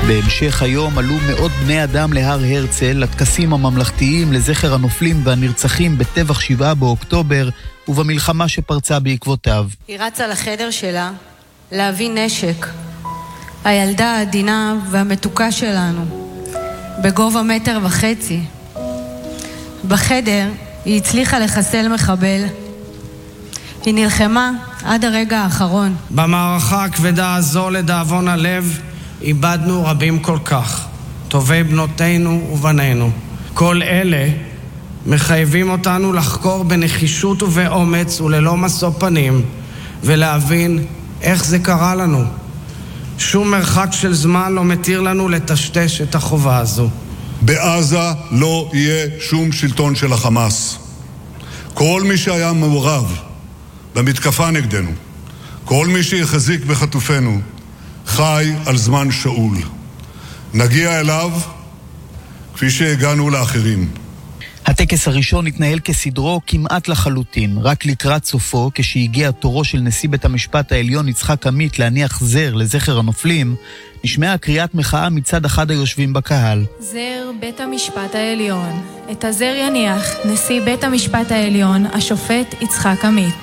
בהמשך היום עלו מאות בני אדם להר הרצל לטקסים הממלכתיים לזכר הנופלים והנרצחים בטבח 7 באוקטובר ובמלחמה שפרצה בעקבותיו. היא רצה לחדר שלה להביא נשק. הילדה העדינה והמתוקה שלנו, בגובה 1.5 מטר. בחדר היא הצליחה לחסל מחבל. היא נלחמה עד הרגע האחרון. במערכה הכבדה הזו, לדאבון הלב, איבדנו רבים כל כך, טובי בנותינו ובנינו. כל אלה מחייבים אותנו לחקור בנחישות ובאומץ וללא משוא פנים, ולהבין איך זה קרה לנו. שום מרחק של זמן לא מתיר לנו לטשטש את החובה הזו. בעזה לא יהיה שום שלטון של החמאס. כל מי שהיה מעורב במתקפה נגדנו, כל מי שיחזיק בחטופינו, חי על זמן שאול. נגיע אליו כפי שהגענו לאחרים. הטקס הראשון התנהל כסדרו כמעט לחלוטין, רק לקראת סופו, כשהגיע תורו של נשיא בית המשפט העליון יצחק עמית להניח זר לזכר הנופלים, נשמעה קריאת מחאה מצד אחד היושבים בקהל. זר בית המשפט העליון. את הזר יניח נשיא בית המשפט העליון, השופט יצחק עמית.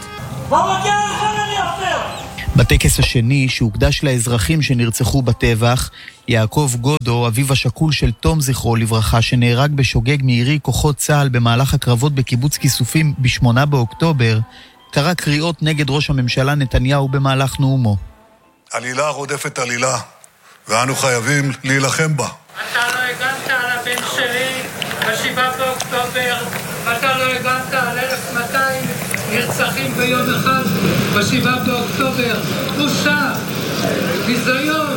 בטקס השני, שהוקדש לאזרחים שנרצחו בטבח, יעקב גודו, אביו השכול של תום זכרו לברכה, שנהרג בשוגג מירי כוחות צה"ל במהלך הקרבות בקיבוץ כיסופים ב8 באוקטובר, קרא קריאות נגד ראש הממשלה נתניהו במהלך נאומו. עלילה רודפת עלילה, ואנו חייבים להילחם בה. אתה לא הגנת על הבן שלי ב7 באוקטובר, אתה לא הגנת על 1,200 נרצחים ביום אחד ב7 באוקטובר. בושה, ביזיון.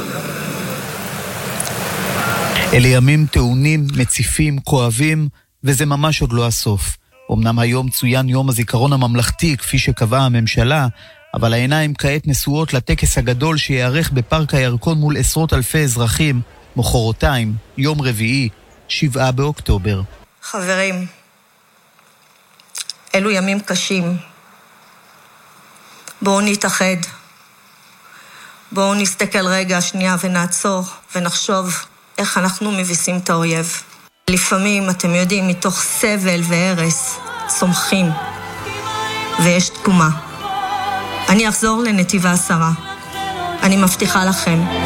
אלה ימים טעונים, מציפים, כואבים, וזה ממש עוד לא הסוף. אמנם היום צוין יום הזיכרון הממלכתי כפי שקבעה הממשלה, אבל העיניים כעת נשואות לטקס הגדול שיערך בפארק הירקון מול עשרות אלפי אזרחים, מחרתיים, יום רביעי, 7 באוקטובר. חברים, אלו ימים קשים. בואו נתאחד. בואו נסתכל רגע שנייה ונעצור ונחשוב איך אנחנו מביסים את האויב. לפעמים, אתם יודעים, מתוך סבל והרס צומחים, ויש תקומה. אני אחזור לנתיב 10. אני מבטיחה לכם.